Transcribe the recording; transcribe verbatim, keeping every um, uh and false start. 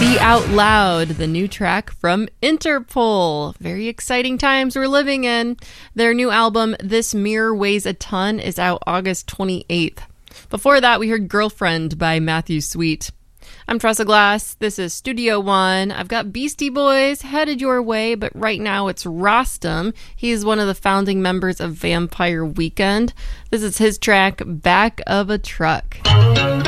See Out Loud, the new track from Interpol. Very exciting times we're living in. Their new album, This Mirror Weighs a Ton, is out August twenty-eighth. Before that, we heard Girlfriend by Matthew Sweet. I'm Tressa Glass. This is Studio One. I've got Beastie Boys headed your way, but right now it's Rostam. He's one of the founding members of Vampire Weekend. This is his track, Back of a Truck.